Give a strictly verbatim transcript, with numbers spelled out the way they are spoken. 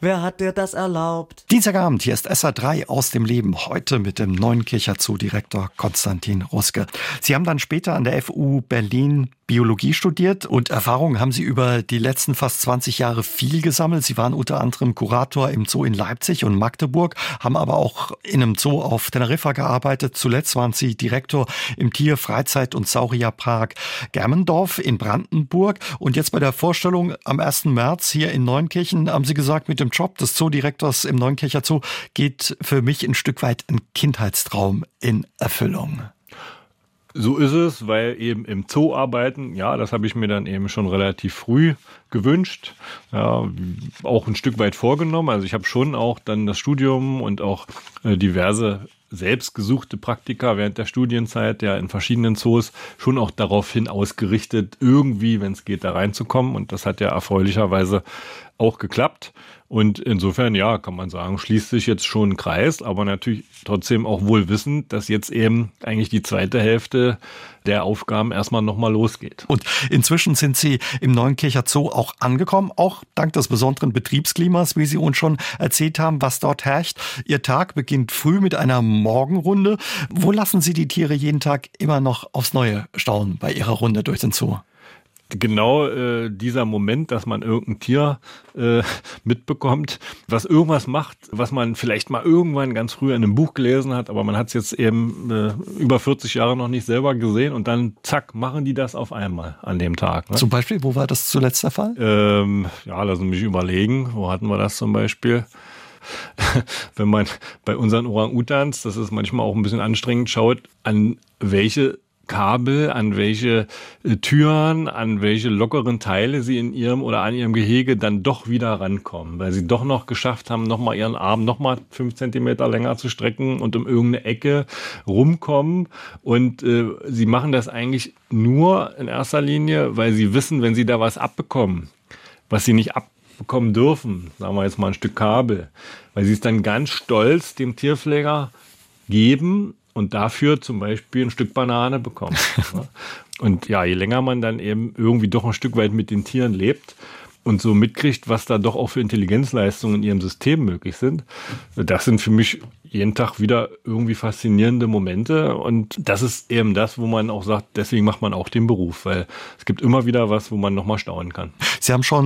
Wer hat dir das erlaubt? Dienstagabend, hier ist S R drei aus dem Leben. Heute mit dem Neunkircher Zoo-Direktor Konstantin Ruske. Sie haben dann später an der F U Berlin Biologie studiert und Erfahrungen haben Sie über die letzten fast zwanzig Jahre viel gesammelt. Sie waren unter anderem Kurator im Zoo in Leipzig und Magdeburg, haben aber auch in einem Zoo auf Teneriffa gearbeitet. Zuletzt waren Sie Direktor im Tier-, Freizeit- und Saurierpark Germendorf in Brandenburg. Und jetzt bei der Vorstellung am ersten März hier in Neunkirchen haben Sie gesagt, mit dem Job des Zoodirektors im Neunkircher Zoo geht für mich ein Stück weit ein Kindheitstraum in Erfüllung. So ist es, weil eben im Zoo arbeiten, ja, das habe ich mir dann eben schon relativ früh gewünscht, ja, auch ein Stück weit vorgenommen. Also ich habe schon auch dann das Studium und auch äh, diverse selbstgesuchte Praktika während der Studienzeit, ja, in verschiedenen Zoos schon auch daraufhin ausgerichtet, irgendwie, wenn es geht, da reinzukommen. Und das hat ja erfreulicherweise auch geklappt. Und insofern, ja, kann man sagen, schließt sich jetzt schon ein Kreis, aber natürlich trotzdem auch wohl wissend, dass jetzt eben eigentlich die zweite Hälfte der Aufgaben erstmal nochmal losgeht. Und inzwischen sind Sie im Neunkircher Zoo auch angekommen, auch dank des besonderen Betriebsklimas, wie Sie uns schon erzählt haben, was dort herrscht. Ihr Tag beginnt früh mit einer Morgenrunde. Wo lassen Sie die Tiere jeden Tag immer noch aufs Neue staunen bei Ihrer Runde durch den Zoo? Genau äh, dieser Moment, dass man irgendein Tier äh, mitbekommt, was irgendwas macht, was man vielleicht mal irgendwann ganz früh in einem Buch gelesen hat, aber man hat es jetzt eben äh, über vierzig Jahre noch nicht selber gesehen und dann zack, machen die das auf einmal an dem Tag. Ne? Zum Beispiel, wo war das zuletzt der Fall? Ähm, ja, lassen Sie mich überlegen, wo hatten wir das zum Beispiel? Wenn man bei unseren Orang-Utans, das ist manchmal auch ein bisschen anstrengend, schaut, an welche Kabel, an welche äh, Türen, an welche lockeren Teile sie in ihrem oder an ihrem Gehege dann doch wieder rankommen, weil sie doch noch geschafft haben, nochmal ihren Arm nochmal fünf Zentimeter länger zu strecken und um irgendeine Ecke rumkommen. Und äh, sie machen das eigentlich nur in erster Linie, weil sie wissen, wenn sie da was abbekommen, was sie nicht abbekommen dürfen, sagen wir jetzt mal ein Stück Kabel, weil sie es dann ganz stolz dem Tierpfleger geben und dafür zum Beispiel ein Stück Banane bekommen. Und ja, je länger man dann eben irgendwie doch ein Stück weit mit den Tieren lebt und so mitkriegt, was da doch auch für Intelligenzleistungen in ihrem System möglich sind, das sind für mich jeden Tag wieder irgendwie faszinierende Momente. Und das ist eben das, wo man auch sagt, deswegen macht man auch den Beruf, weil es gibt immer wieder was, wo man nochmal staunen kann. Sie haben schon